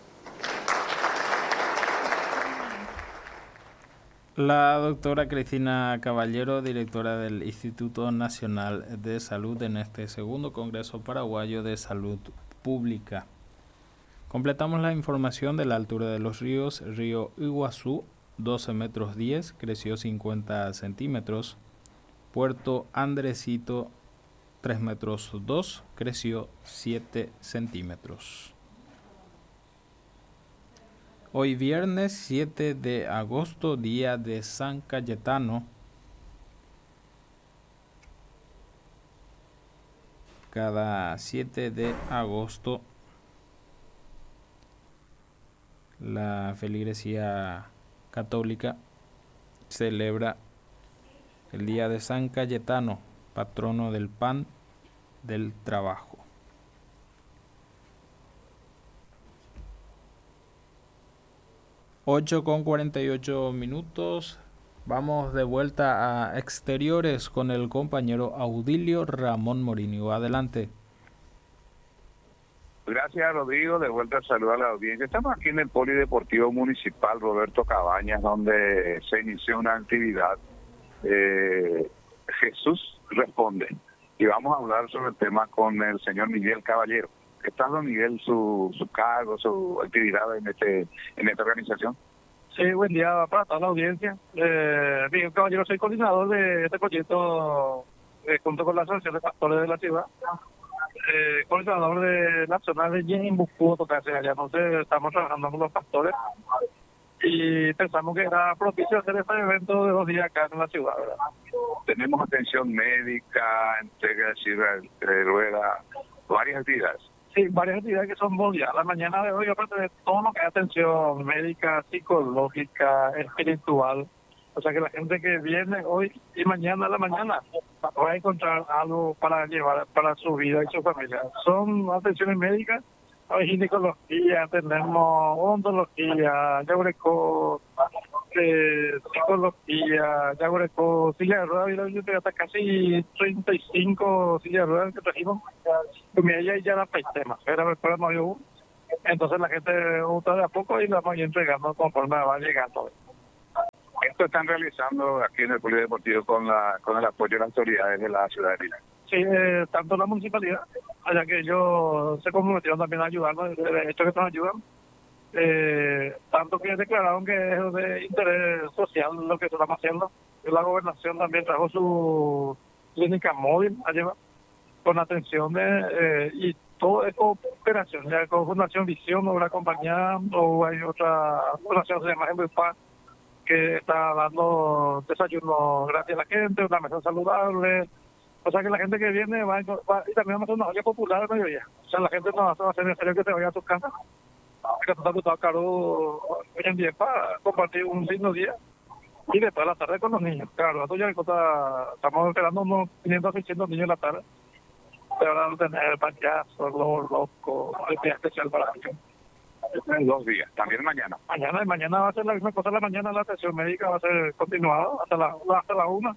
La doctora Cristina Caballero, directora del Instituto Nacional de Salud en este segundo Congreso Paraguayo de Salud Pública. Completamos la información de la altura de los ríos. Río Iguazú, doce metros diez, creció cincuenta centímetros. Puerto Andresito, tres metros dos, creció siete centímetros. Hoy viernes siete de agosto, día de San Cayetano. Cada siete de agosto la feligresía católica celebra el día de San Cayetano, patrono del pan del trabajo. ocho con cuarenta y ocho minutos. Vamos de vuelta a exteriores con el compañero Audilio Ramón Morínigo. Adelante. Gracias, Rodrigo. De vuelta a saludar a la audiencia. Estamos aquí en el Polideportivo Municipal Roberto Cabañas, donde se inició una actividad. Eh, Jesús responde. Y vamos a hablar sobre el tema con el señor Miguel Caballero. ¿Qué tal, don Miguel, su, su cargo, su actividad en este en esta organización? Sí, buen día para toda la audiencia. Eh, Miguel Caballero, soy coordinador de este proyecto eh, junto con la Asociación de Pastores de la Ciudad. Eh, coordinador de la zona de Yenimbucú, tocarse allá. Entonces, estamos trabajando con los pastores y pensamos que era propicio hacer este evento de dos días acá en la ciudad, ¿verdad? Tenemos atención médica, entrega de silla de rueda, varias actividades. Sí, varias actividades que son muy ya. La mañana de hoy, aparte de todo lo que hay atención médica, psicológica, espiritual. O sea que la gente que viene hoy y mañana a la mañana va a encontrar algo para llevar para su vida y su familia. Son atenciones médicas, hay ginecología, tenemos odontología, neureco, eh, psicología, ya con silla de ruedas, yo hasta casi treinta y cinco sillas de ruedas que trajimos. Y me ella ya era temas, era después no había uno. Entonces la gente gusta de a poco y la vamos a ir entregando conforme va llegando. Esto están realizando aquí en el Polideportivo con la con el apoyo de las autoridades de la ciudad de Pilar. Sí, eh, tanto la municipalidad, allá que ellos se comprometieron también a ayudarnos, de hecho que nos ayudan, eh, tanto que declararon que es de interés social lo que estamos haciendo. La gobernación también trajo su clínica móvil allá con atención de, eh, y todo es cooperación, ya con Fundación Visión o una compañía o hay otra fundación que se llama Embupa, que está dando desayuno gratis a la gente, una mesa saludable. O sea que la gente que viene va, va y también vamos a hacer una olla popular al mediodía. O sea, la gente no va a hacer necesario que se vaya a su casa. Que está todo caro hoy en día para compartir un lindo día. Y después de la tarde con los niños. Claro, esto ya está, estamos esperando unos quinientos a seiscientos niños en la tarde. Pero ahora vamos a tener payasos, los locos, el día especial para ellos. En dos días, también mañana. Mañana, y mañana va a ser la misma cosa. La mañana la atención médica va a ser continuada hasta la, hasta la una.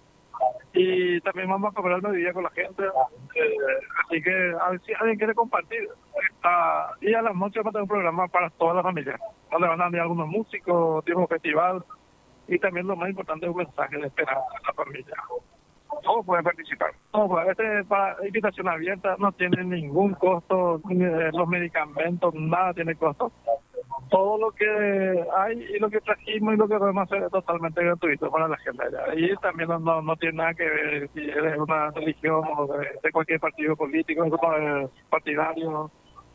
Y también vamos a comer al mediodía con la gente. Eh, así que a ver si alguien quiere compartir. Uh, y a las noches vamos a tener un programa para toda la familia, donde van a venir algunos músicos, tipo festival. Y también lo más importante es un mensaje de esperanza a la familia. Todos pueden participar. No, este es para invitación abierta, no tiene ningún costo, los medicamentos, nada tiene costo. Todo lo que hay y lo que trajimos y lo que podemos hacer es totalmente gratuito para la gente allá. Y también no, no, no tiene nada que ver si eres una religión o de, de cualquier partido político, no es partidario, no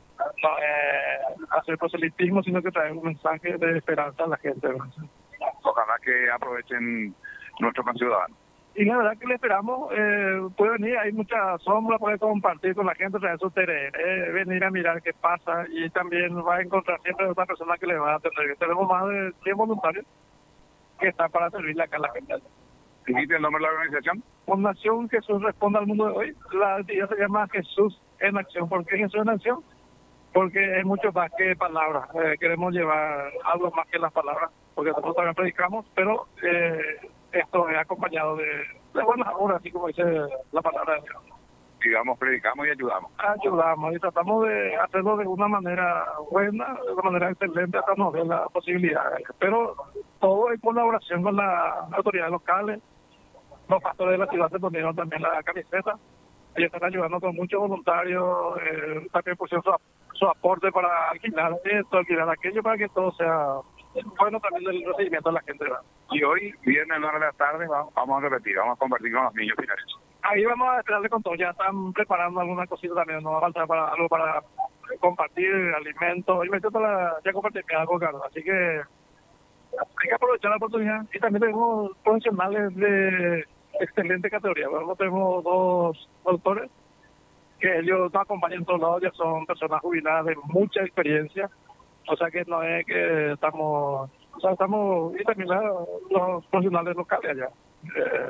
es hacer proselitismo, sino que trae un mensaje de esperanza a la gente. Ojalá que aprovechen nuestros conciudadanos. Y la verdad que le esperamos, eh, puede venir, hay mucha sombra, puede compartir con la gente, traer su terreno, eh, venir a mirar qué pasa y también va a encontrar siempre una persona que le va a atender. Tenemos más de cien voluntarios que están para servirle acá a la gente. ¿Dijiste el nombre de la organización? Fundación Jesús Responde al Mundo de Hoy. La actividad se llama Jesús en Acción. ¿Por qué Jesús en Acción? Porque es mucho más que palabras. Eh, queremos llevar algo más que las palabras, porque nosotros también predicamos, pero eh, esto es acompañado de, de buenas obras, así como dice la palabra de Dios. Digamos, predicamos y ayudamos. Ayudamos y tratamos de hacerlo de una manera buena, de una manera excelente, hasta nos dé la posibilidad. Pero todo en colaboración con las autoridades locales. Los pastores de la ciudad se ponieron también la camiseta y están ayudando con muchos voluntarios. Eh, también pusieron su, su aporte para alquilar esto, alquilar aquello, para que todo sea bueno también del recibimiento de la gente, ¿verdad? Y hoy, viernes a la hora de la tarde, vamos a repetir, vamos a compartir con los niños finales. Ahí vamos a esperarle con todo, ya están preparando alguna cosita también, nos va a faltar para, algo para compartir alimentos. Y me siento la, ya compartí algo, Carlos, así que hay que aprovechar la oportunidad. Y también tenemos profesionales de excelente categoría. Bueno, tenemos dos doctores que ellos nos acompañan en todos lados, ya son personas jubiladas de mucha experiencia. O sea que no es que estamos, o sea, estamos, y también los profesionales locales allá. Eh,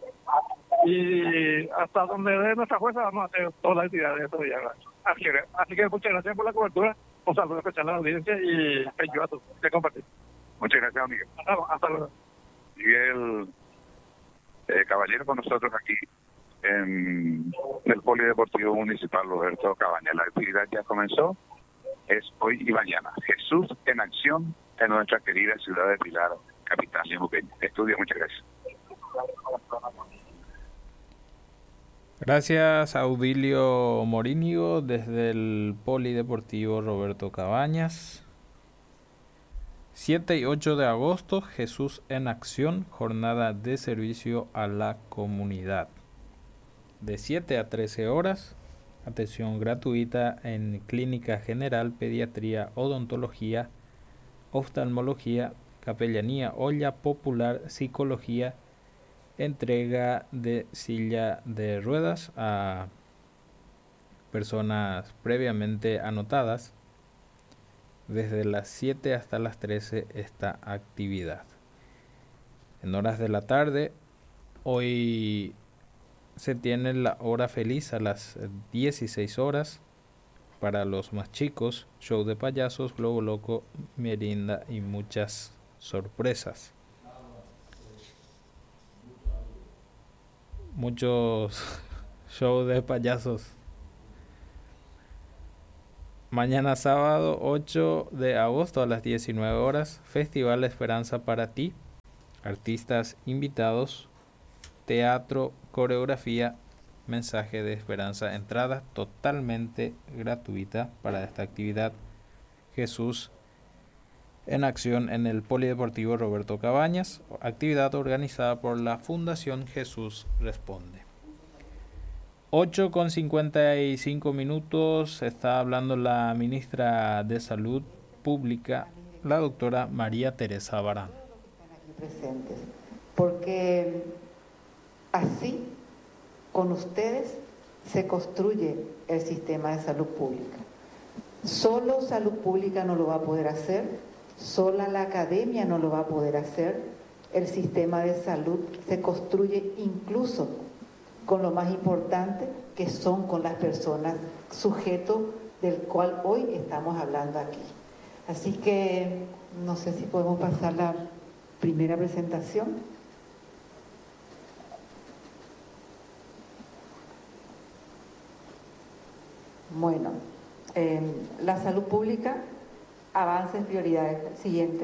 y hasta donde dé nuestra fuerza vamos a hacer todas las actividades de estos días. Así que, así que muchas gracias por la cobertura, un saludo especial a la audiencia y ayuda a todos de compartir. Muchas gracias, Miguel. Hasta, hasta luego. Miguel eh, Caballero con nosotros aquí en el Polideportivo Municipal Roberto Cabañas. La actividad ya comenzó. Es hoy y mañana. Jesús en acción en nuestra querida ciudad de Pilar, capital ñemuqueña. Estudio, muchas gracias. Gracias, Audilio Morínigo, desde el Polideportivo Roberto Cabañas. siete y ocho de agosto, Jesús en acción, jornada de servicio a la comunidad. De siete a trece horas. Atención gratuita en clínica general, pediatría, odontología, oftalmología, capellanía, olla popular, psicología, entrega de silla de ruedas a personas previamente anotadas. Desde las siete hasta las trece esta actividad. En horas de la tarde, hoy se tiene la hora feliz a las dieciséis horas para los más chicos, show de payasos, globo loco, merienda y muchas sorpresas. muchos shows de payasos. Mañana sábado ocho de agosto a las diecinueve horas, Festival Esperanza para ti, artistas invitados, teatro, coreografía, mensaje de esperanza, entrada totalmente gratuita para esta actividad. Jesús en acción en el Polideportivo Roberto Cabañas, actividad organizada por la Fundación Jesús Responde. ocho con cincuenta y cinco minutos, está hablando la ministra de Salud Pública, la doctora María Teresa Barán. Presentes, porque así con ustedes se construye el sistema de salud pública. Solo salud pública no lo va a poder hacer, sola la academia no lo va a poder hacer. El sistema de salud se construye incluso con lo más importante, que son con las personas, sujeto del cual hoy estamos hablando aquí. Así que no sé si podemos pasar la primera presentación. Bueno, eh, la salud pública, avances, prioridades. Siguiente.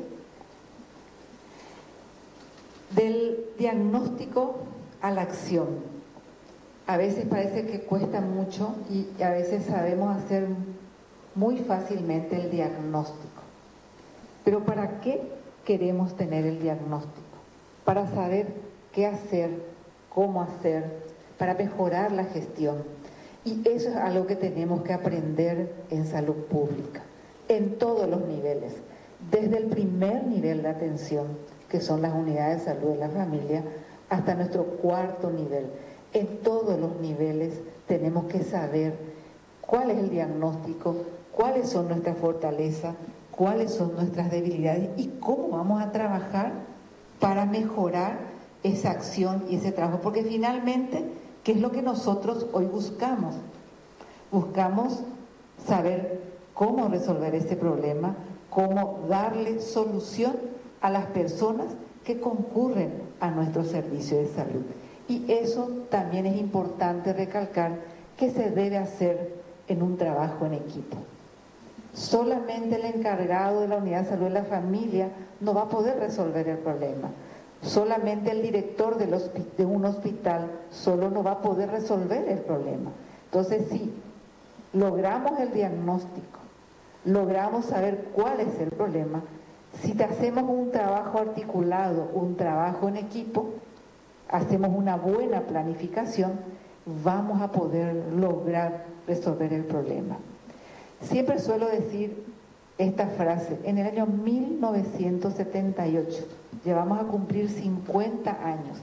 Del diagnóstico a la acción. A veces parece que cuesta mucho y a veces sabemos hacer muy fácilmente el diagnóstico. Pero ¿para qué queremos tener el diagnóstico? Para saber qué hacer, cómo hacer, para mejorar la gestión. Y eso es algo que tenemos que aprender en salud pública, en todos los niveles, desde el primer nivel de atención, que son las unidades de salud de la familia, hasta nuestro cuarto nivel. En todos los niveles tenemos que saber cuál es el diagnóstico, cuáles son nuestras fortalezas, cuáles son nuestras debilidades y cómo vamos a trabajar para mejorar esa acción y ese trabajo. Porque finalmente, ¿qué es lo que nosotros hoy buscamos? Buscamos saber cómo resolver ese problema, cómo darle solución a las personas que concurren a nuestro servicio de salud. Y eso también es importante recalcar que se debe hacer en un trabajo en equipo. Solamente el encargado de la unidad de salud de la familia no va a poder resolver el problema. Solamente el director del hospi- de un hospital solo no va a poder resolver el problema. Entonces, si logramos el diagnóstico, logramos saber cuál es el problema, si te hacemos un trabajo articulado, un trabajo en equipo, hacemos una buena planificación, vamos a poder lograr resolver el problema. Siempre suelo decir esta frase, en el año mil novecientos setenta y ocho, llevamos a cumplir cincuenta años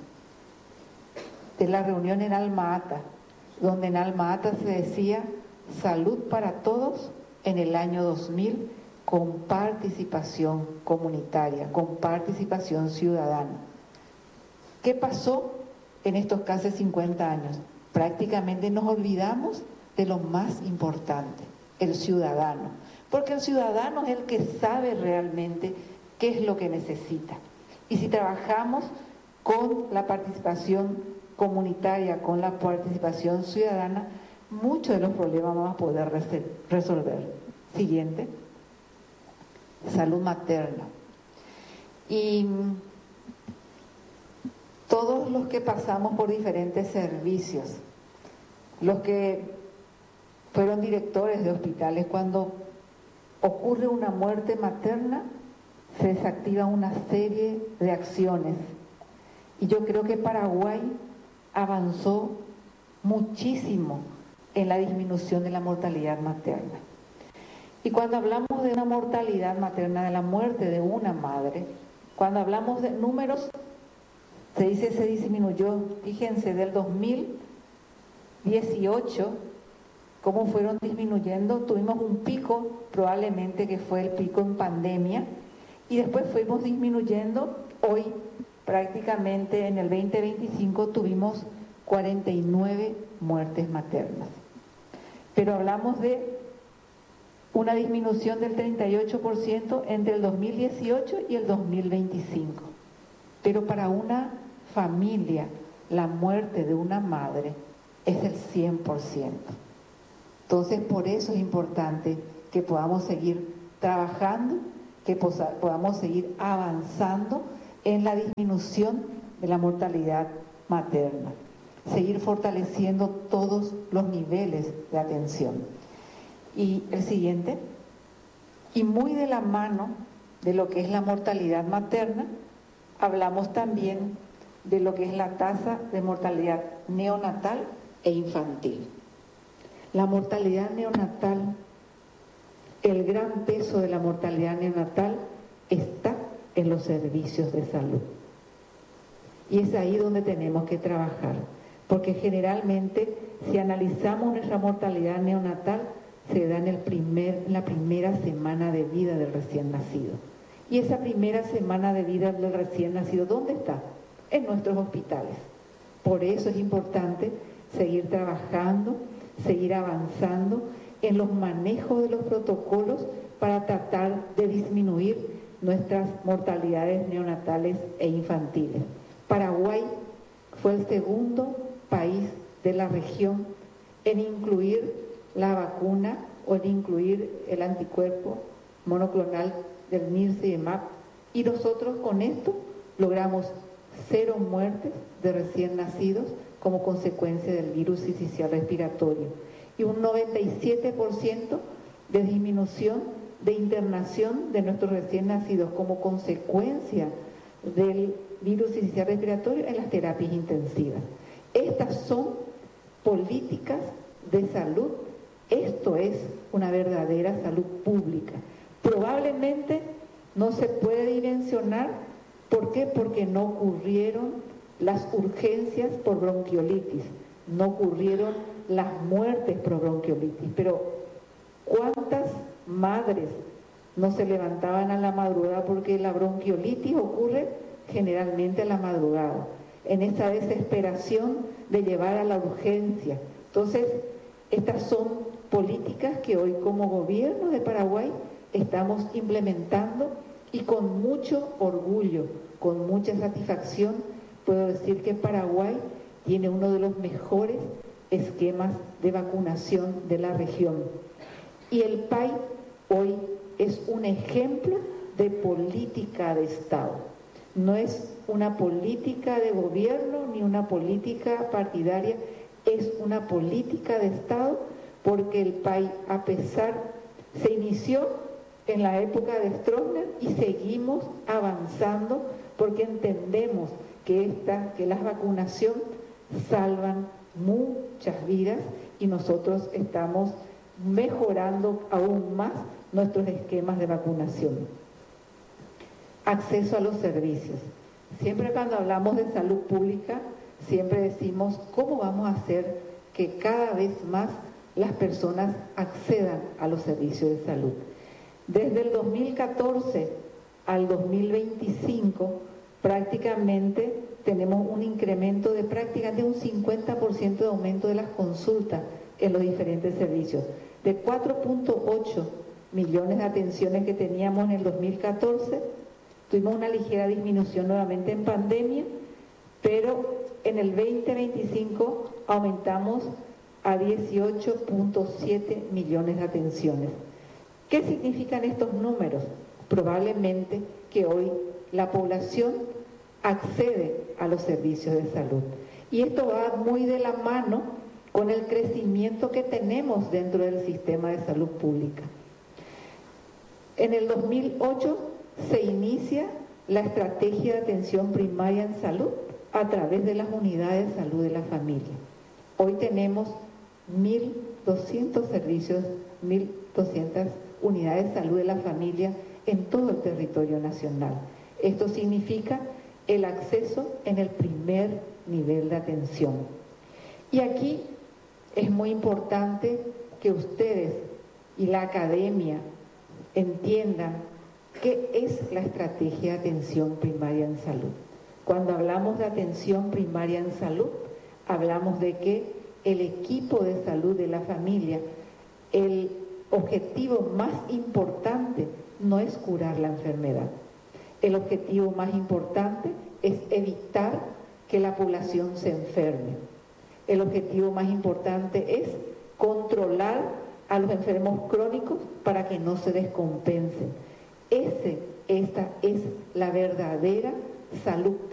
de la reunión en Alma Ata, donde en Alma Ata se decía salud para todos en el año dos mil con participación comunitaria, con participación ciudadana. ¿Qué pasó en estos casi cincuenta años? Prácticamente nos olvidamos de lo más importante, el ciudadano. Porque el ciudadano es el que sabe realmente qué es lo que necesita. Y si trabajamos con la participación comunitaria, con la participación ciudadana, muchos de los problemas vamos a poder resolver. Siguiente. Salud materna. Y todos los que pasamos por diferentes servicios, los que fueron directores de hospitales, cuando ocurre una muerte materna, se desactiva una serie de acciones. Y yo creo que Paraguay avanzó muchísimo en la disminución de la mortalidad materna. Y cuando hablamos de una mortalidad materna, de la muerte de una madre, cuando hablamos de números, se dice se disminuyó, fíjense, del dos mil dieciocho, cómo fueron disminuyendo. Tuvimos un pico, probablemente que fue el pico en pandemia, y después fuimos disminuyendo. Hoy, prácticamente en el veinte veinticinco, tuvimos cuarenta y nueve muertes maternas. Pero hablamos de una disminución del treinta y ocho por ciento entre el dos mil dieciocho y el dos mil veinticinco. Pero para una familia, la muerte de una madre es del cien por ciento. Entonces, por eso es importante que podamos seguir trabajando, que podamos seguir avanzando en la disminución de la mortalidad materna, seguir fortaleciendo todos los niveles de atención. Y el siguiente, y muy de la mano de lo que es la mortalidad materna, hablamos también de lo que es la tasa de mortalidad neonatal e infantil. La mortalidad neonatal, el gran peso de la mortalidad neonatal está en los servicios de salud. Y es ahí donde tenemos que trabajar, porque generalmente si analizamos nuestra mortalidad neonatal, se da en, el primer, en la primera semana de vida del recién nacido. Y esa primera semana de vida del recién nacido, ¿dónde está? En nuestros hospitales. Por eso es importante seguir trabajando, seguir avanzando en los manejos de los protocolos para tratar de disminuir nuestras mortalidades neonatales e infantiles. Paraguay fue el segundo país de la región en incluir la vacuna o en incluir el anticuerpo monoclonal del Nirsevimab, y nosotros con esto logramos cero muertes de recién nacidos como consecuencia del virus sincicial respiratorio y un noventa y siete por ciento de disminución de internación de nuestros recién nacidos como consecuencia del virus sincicial respiratorio en las terapias intensivas. Estas son políticas de salud. Esto es una verdadera salud pública. Probablemente no se puede dimensionar. ¿Por qué? Porque no ocurrieron las urgencias por bronquiolitis, no ocurrieron las muertes por bronquiolitis. Pero ¿cuántas madres no se levantaban a la madrugada? Porque la bronquiolitis ocurre generalmente a la madrugada, en esa desesperación de llevar a la urgencia. Entonces, estas son políticas que hoy como gobierno de Paraguay estamos implementando y con mucho orgullo, con mucha satisfacción, puedo decir que Paraguay tiene uno de los mejores esquemas de vacunación de la región. Y el P A I hoy es un ejemplo de política de Estado. No es una política de gobierno ni una política partidaria, es una política de Estado, porque el P A I, a pesar, se inició en la época de Stroessner y seguimos avanzando porque entendemos que, esta, que las vacunaciones salvan muchas vidas y nosotros estamos mejorando aún más nuestros esquemas de vacunación. Acceso a los servicios. Siempre cuando hablamos de salud pública, siempre decimos cómo vamos a hacer que cada vez más las personas accedan a los servicios de salud. Desde el dos mil catorce al dos mil veinticinco, prácticamente tenemos un incremento de prácticamente un cincuenta por ciento de aumento de las consultas en los diferentes servicios. De cuatro punto ocho millones de atenciones que teníamos en el dos mil catorce, tuvimos una ligera disminución nuevamente en pandemia, pero en el veinte veinticinco aumentamos a dieciocho punto siete millones de atenciones. ¿Qué significan estos números? Probablemente que hoy la población accede a los servicios de salud. Y esto va muy de la mano con el crecimiento que tenemos dentro del sistema de salud pública. En el dos mil ocho se inicia la estrategia de atención primaria en salud a través de las unidades de salud de la familia. Hoy tenemos mil doscientos servicios, mil doscientas unidades de salud de la familia en todo el territorio nacional. Esto significa el acceso en el primer nivel de atención. Y aquí es muy importante que ustedes y la academia entiendan qué es la estrategia de atención primaria en salud. Cuando hablamos de atención primaria en salud, hablamos de que el equipo de salud de la familia, el objetivo más importante no es curar la enfermedad. El objetivo más importante es evitar que que la población se enferme. El objetivo más importante es controlar a los enfermos crónicos para que no se descompensen. Ese, esta es la verdadera salud